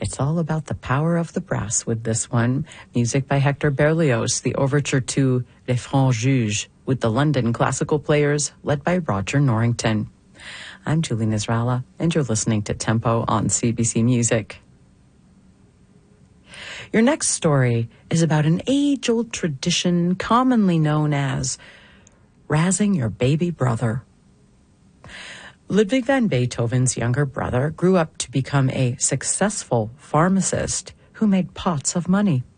It's all about the power of the brass with this one. Music by Hector Berlioz, the overture to Les Francs Juges, with the London Classical Players, led by Roger Norrington. I'm Julie Nisralla, and you're listening to Tempo on CBC Music. Your next story is about an age-old tradition commonly known as razzing your baby brother. Ludwig van Beethoven's younger brother grew up to become a successful pharmacist who made pots of money.